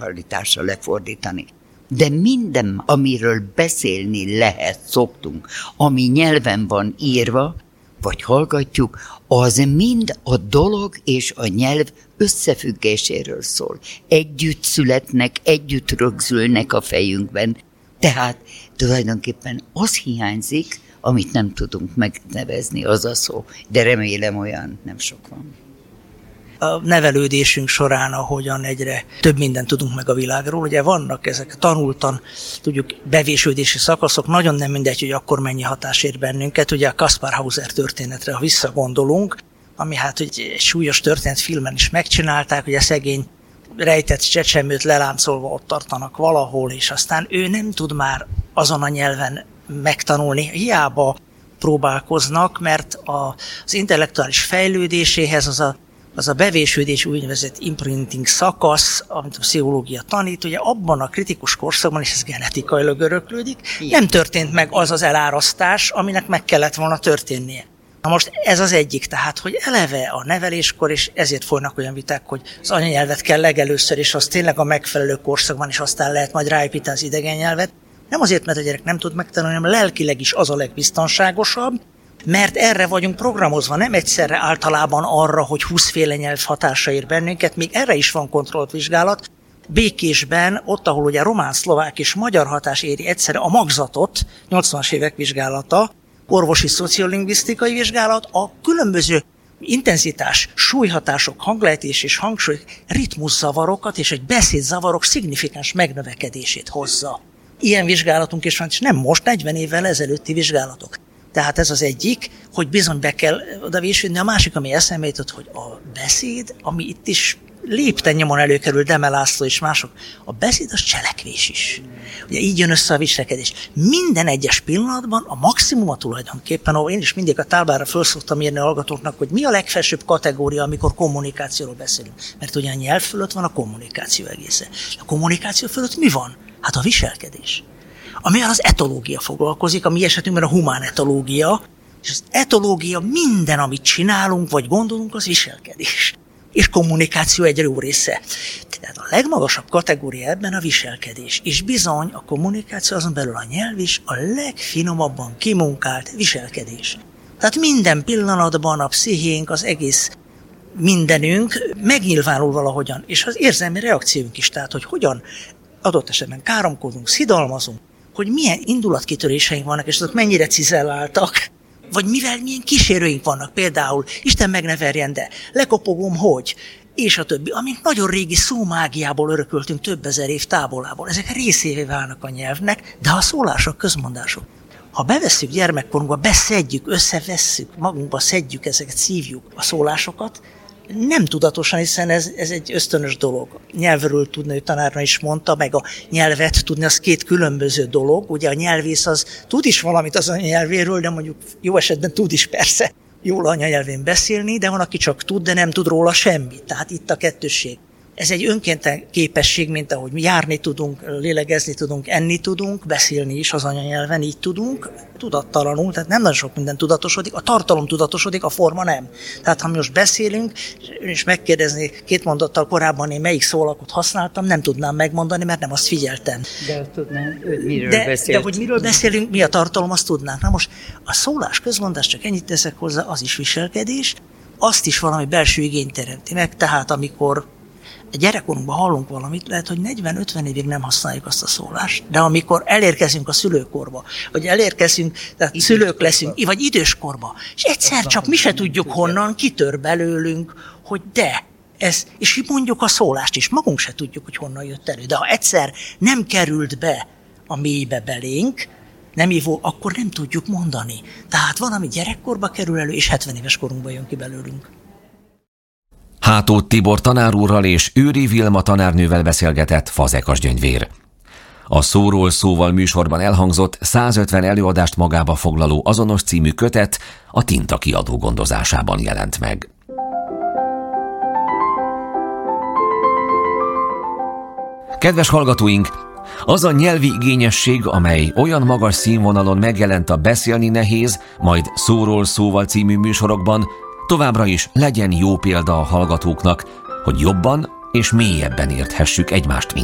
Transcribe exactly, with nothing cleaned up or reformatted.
mentalitásra lefordítani. De minden, amiről beszélni lehet, szoktunk, ami nyelven van írva, vagy hallgatjuk, az mind a dolog és a nyelv összefüggéséről szól. Együtt születnek, együtt rögzülnek a fejünkben. Tehát tulajdonképpen az hiányzik, amit nem tudunk megnevezni, az a szó. De remélem olyan nem sok van. A nevelődésünk során, ahogyan egyre több mindent tudunk meg a világról, ugye vannak ezek tanultan, tudjuk, bevésődési szakaszok, nagyon nem mindegy, hogy akkor mennyi hatás ér bennünket. Ugye a Kaspar Hauser történetre, ha visszagondolunk, ami hát hogy egy súlyos történetfilmen is megcsinálták, ugye szegény rejtett csecsemőt leláncolva ott tartanak valahol, és aztán ő nem tud már azon a nyelven megtanulni, hiába próbálkoznak, mert a, az intellektuális fejlődéséhez az a az a bevésődés úgynevezett imprinting szakasz, amit a pszichológia tanít, ugye abban a kritikus korszakban, és ez genetikailag öröklődik, igen, nem történt meg az az elárasztás, aminek meg kellett volna történnie. Na most ez az egyik, tehát, hogy eleve a neveléskor, és ezért folynak olyan viták, hogy az anyanyelvet kell legelőször, és az tényleg a megfelelő korszakban, és aztán lehet majd ráépíteni az idegen nyelvet. Nem azért, mert a gyerek nem tud megtanulni, hanem lelkileg is az a legbiztonságosabb, mert erre vagyunk programozva, nem egyszerre általában arra, hogy húszféle nyelv hatása ér bennünket, még erre is van kontrollt vizsgálat. Békésben, ott, ahol ugye román, szlovák és magyar hatás éri egyszerre a magzatot, nyolcvanas évek vizsgálata, orvosi szociolingvisztikai vizsgálat, a különböző intenzitás, súlyhatások, hanglejtés és hangsúly ritmuszavarokat és egy beszédzavarok szignifikáns megnövekedését hozza. Ilyen vizsgálatunk is van, és nem most, negyven évvel ezelőtti vizsgálatok. Tehát ez az egyik, hogy bizony be kell oda vésődni. A másik, ami eszembe jutott, hogy a beszéd, ami itt is lépten nyomon előkerül, Deme László és mások, a beszéd az cselekvés is. Ugye így jön össze a viselkedés. Minden egyes pillanatban a maximuma tulajdonképpen, ahol én is mindig a táblára föl szoktam írni a hallgatóknak, hogy mi a legfelsőbb kategória, amikor kommunikációról beszélünk. Mert ugye a nyelv fölött van a kommunikáció egészen. A kommunikáció fölött mi van? Hát a viselkedés. Amivel az etológia foglalkozik, a mi esetünkben a humán etológia, és az etológia minden, amit csinálunk, vagy gondolunk, az viselkedés. És kommunikáció egy jó része. Tehát a legmagasabb kategória ebben a viselkedés. És bizony a kommunikáció, azon belül a nyelv is a legfinomabban kimunkált viselkedés. Tehát minden pillanatban a pszichénk, az egész mindenünk megnyilvánul valahogyan, és az érzelmi reakciónk is, tehát hogy hogyan adott esetben káromkodunk, szidalmazunk, hogy milyen indulatkitöréseink vannak, és azok mennyire cizelláltak, vagy mivel milyen kísérőink vannak, például Isten meg ne verjen, de lekopogom, hogy, és a többi, amik nagyon régi szómágiából örököltünk több ezer év távolából. Ezek részévé válnak a nyelvnek, de a szólások, közmondások. Ha bevesszük gyermekkorunkba, beszedjük, összevesszük, magunkba szedjük ezeket, szívjuk a szólásokat, nem tudatosan, hiszen ez, ez egy ösztönös dolog. Nyelvről tudni, ő tanárna is mondta, meg a nyelvet tudni, az két különböző dolog. Ugye a nyelvész az tud is valamit az anyanyelvéről, de mondjuk jó esetben tud is persze jól anyanyelvén beszélni, de van, aki csak tud, de nem tud róla semmit. Tehát itt a kettősség. Ez egy önkéntes képesség, mint ahogy mi járni tudunk, lélegezni tudunk, enni tudunk, beszélni is az anyanyelven, így tudunk, tudattalanul, tehát nem nagyon sok minden tudatosodik, a tartalom tudatosodik, a forma nem. Tehát ha most beszélünk, és megkérdezni két mondattal korábban én melyik szólakot használtam, nem tudnám megmondani, mert nem azt figyeltem. De tudnám, hogy miről de, beszélt. de hogy miről beszélünk, mi a tartalom, azt tudnánk. Na most a szólás, közmondás, csak ennyit teszek hozzá, az is viselkedés, azt is valami belső igényt teremti meg, tehát amikor a gyerekkorunkban hallunk valamit, lehet, hogy negyven-ötven évig nem használjuk azt a szólást, de amikor elérkezünk a szülőkorba, vagy elérkezünk, tehát idős szülők leszünk, vagy időskorba, és egyszer csak mi se tudjuk honnan, kitör belőlünk, hogy de, ez, és mondjuk a szólást is, magunk se tudjuk, hogy honnan jött elő, de ha egyszer nem került be a mélybe belénk, nem ívó, akkor nem tudjuk mondani. Tehát van, ami gyerekkorba kerül elő, és hetven éves korunkban jön ki belőlünk. Hátót Tibor tanárúrral és Őri Vilma tanárnővel beszélgetett Fazekas Gyöngyvér. A Szóról szóval műsorban elhangzott százötven előadást magába foglaló azonos című kötet a Tinta kiadó gondozásában jelent meg. Kedves hallgatóink, az a nyelvi igényesség, amely olyan magas színvonalon megjelent a Beszélni nehéz, majd Szóról szóval című műsorokban, továbbra is legyen jó példa a hallgatóknak, hogy jobban és mélyebben érthessük egymást.